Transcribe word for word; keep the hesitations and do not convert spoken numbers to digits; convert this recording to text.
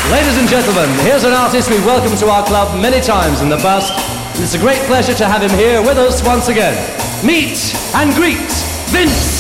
Ladies and gentlemen, here's an artist we've welcomed to our club many times in the past, and it's a great pleasure to have him here with us once again. Meet and greet Vince